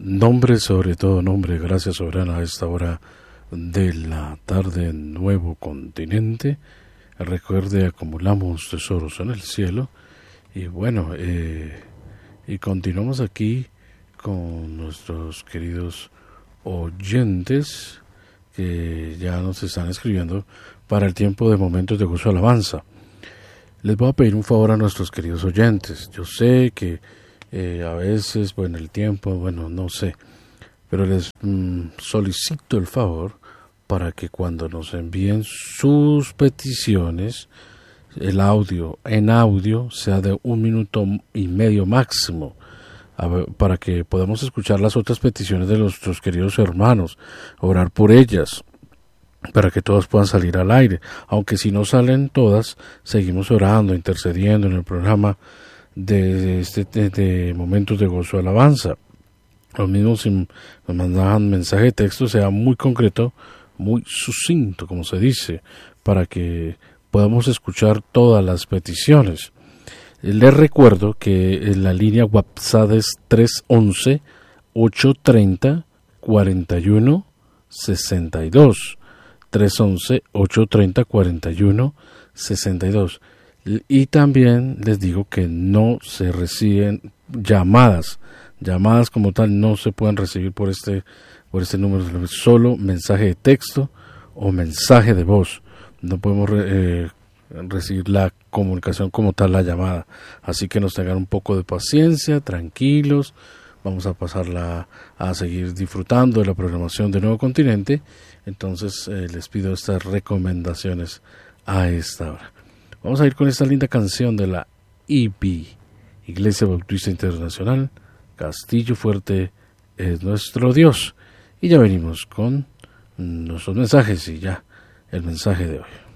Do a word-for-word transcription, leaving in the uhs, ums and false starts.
Nombre, sobre todo nombre, gracias soberana a esta hora de la tarde en Nuevo Continente. Recuerde, acumulamos tesoros en el cielo. Y bueno, eh, y continuamos aquí con nuestros queridos oyentes que ya nos están escribiendo para el tiempo de momentos de gozo y alabanza. Les voy a pedir un favor a nuestros queridos oyentes. Yo sé que eh, a veces, bueno, el tiempo, bueno, no sé, pero les mm, solicito el favor para que cuando nos envíen sus peticiones, el audio en audio sea de un minuto y medio máximo, a ver, para que podamos escuchar las otras peticiones de nuestros queridos hermanos, orar por ellas, para que todas puedan salir al aire. Aunque si no salen todas, seguimos orando, intercediendo en el programa de, este, de, de momentos de gozo y alabanza. Lo mismo si nos mandan mensaje de texto, sea muy concreto, muy sucinto, como se dice, para que podamos escuchar todas las peticiones. Les recuerdo que en la línea WhatsApp es tres once, ochocientos treinta, cuarenta y uno, sesenta y dos. tres once, ochocientos treinta, cuarenta y uno, sesenta y dos. Y también les digo que no se reciben llamadas. Llamadas como tal no se pueden recibir por este, por este número. Solo mensaje de texto o mensaje de voz. No podemos eh, recibir la comunicación como tal, la llamada. Así que nos tengan un poco de paciencia, tranquilos. Vamos a pasarla a seguir disfrutando de la programación de Nuevo Continente. Entonces eh, les pido estas recomendaciones a esta hora. Vamos a ir con esta linda canción de la I B, Iglesia Bautista Internacional. Castillo Fuerte es nuestro Dios. Y ya venimos con nuestros mensajes y ya el mensaje de hoy.